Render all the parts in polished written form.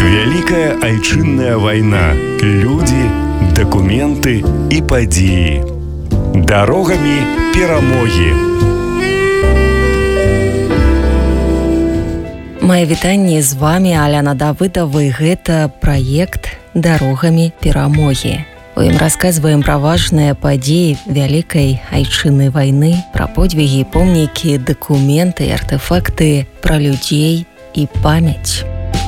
Вялікая айчынная вайна. Людзі, дакументы і падзеі. Дарогамі перамогі. Мае вітанне, з вами Аляна Давыдова, і гэта праект «Дарогамі перамогі». У ім расказваем пра важныя падзеі вялікай айчыннай вайны, пра подвігі, помнікі, дакументы, артефакты, пра людзей і памяць.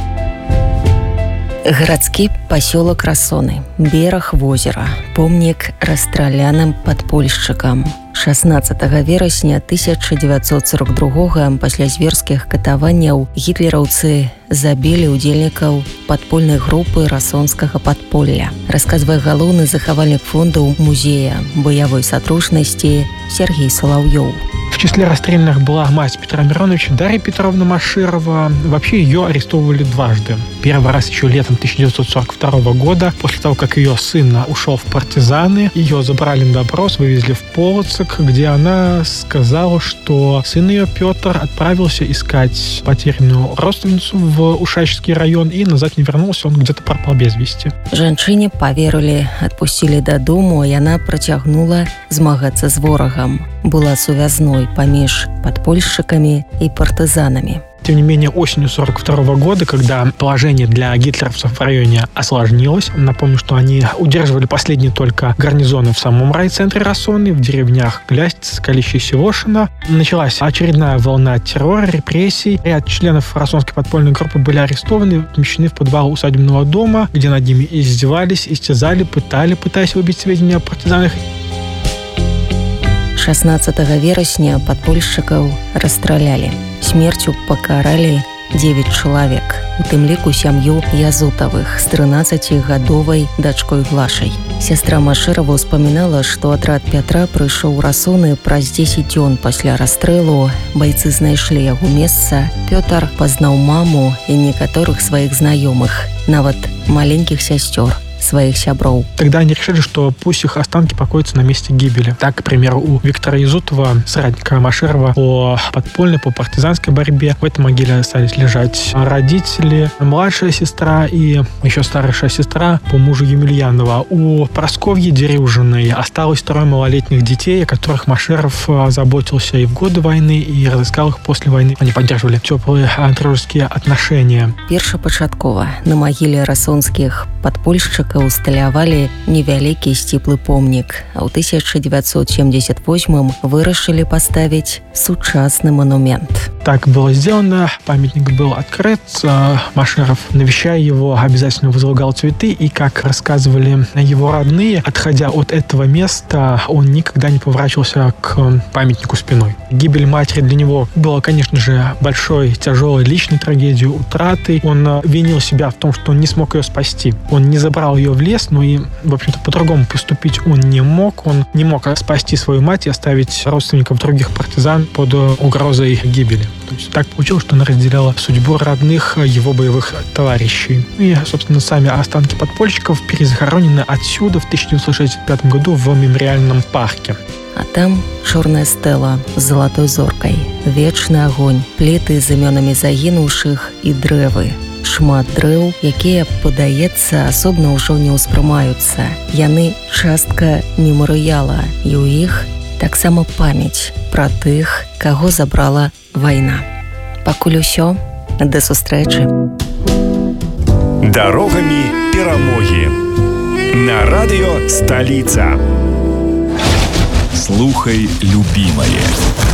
Гарадскі пасёлак Расоны, бераг возера, помнік расстраляным падпольшчыкам. 16 верасня 1942 пасля зверскіх катаванняў гітлераўцы забілі ўдзельнікаў падпольнай групы расонскага падполля. Расказвае галоўны захавальнік фондаў музея баявой сатрушнасці Сергей Соловьёв. В числе расстрелянных была мать Петра Мироновича, Дарья Петровна Маширова. Вообще ее арестовывали дважды. Первый раз еще летом 1942 года, после того, как ее сын ушел в партизаны. Ее забрали на допрос, вывезли в Полоцк, где она сказала, что сын ее, Петр, отправился искать потерянную родственницу в Ушачский район и назад не вернулся, он где-то пропал без вести. Жанчыне поверили, отпустили дадому, и она працягнула змагацца з ворагам. Была сувязной паміж падпольшчыкамі и партизанами. Тем не менее, осенью 1942 года, когда положение для гитлеровцев в районе осложнилось, напомню, что они удерживали последние только гарнизоны в самом райцентре Расоны, в деревнях Глястица, Скалище и Севошино, началась очередная волна террора, репрессий. Ряд членов расонской подпольной группы были арестованы, помещены в подвал усадебного дома, где над ними издевались, истязали, пытаясь выбить сведения о партизанах. 16 верасня падпольшчыкаў расстралялі. Смерцю пакаралі 9 чалавек, у тым ліку сям'ю Язутавых з 13-гадовай дачкой Глашай. Сястра Машырова ўспамінала, што атрад Пятра прыйшоў у Расоны праз 10 дзён пасля расстрэлу. Байцы знайшлі яго месца. Пётр пазнаў маму і некаторых сваіх знаёмых, нават маленькіх сясцёр, своих сяброў. Тогда они решили, что пусть их останки покоятся на месте гибели. Так, к примеру, у Виктора Язутова, соратника Маширова, по подпольной, по партизанской борьбе, в этой могиле остались лежать родители, младшая сестра и еще старшая сестра по мужу Емельянова. У Просковьи Дерюжиной осталось 3 малолетних детей, о которых Маширов заботился и в годы войны, и разыскал их после войны. Они поддерживали теплые дружеские отношения. Першапачаткова на магіле расонскіх падпольшчыкаў усталявалі невялікі сціплы помнік, а ў 1978 вырашылі паставіць сучасны монумент. Так было сделано, памятник был открыт, Маширов, навещая его, обязательно возлагал цветы, и, как рассказывали его родные, отходя от этого места, он никогда не поворачивался к памятнику спиной. Гибель матери для него была, конечно же, большой, тяжелой личной трагедией, утратой. Он винил себя в том, что он не смог ее спасти. Он не забрал ее в лес, но и, в общем-то, по-другому поступить он не мог. Он не мог спасти свою мать и оставить родственников других партизан под угрозой гибели. То есть так получилось, что она разделяла судьбу родных его боевых товарищей. И, собственно, сами останки подпольщиков перезахоронены отсюда в 1965 году в мемориальном парке. А там чорная стэла з залатой зоркай, вечны агонь, пліты з імёнамі загінуўшых і дрэвы. Шмат дрэў, якія, падаецца, асобна ўжо не ўспрымаюцца. Яны частка мемарыяла, і ў іх таксама памяць пра тых, каго забрала вайна. Пакуль усё, да сустрэчы. Дарогамі перамогі. На радыё Сталіца. Слухай любімае.